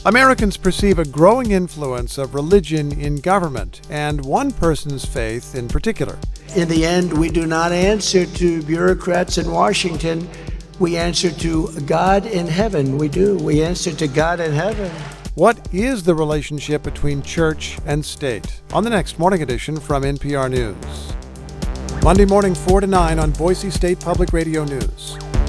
Americans perceive a growing influence of religion in government, and one person's faith in particular. In the end, we do not answer to bureaucrats in Washington. We answer to God in heaven. We answer to God in heaven. What is the relationship between church and state? On the next Morning Edition from NPR News. Monday morning, 4 to 9 on Boise State Public Radio News.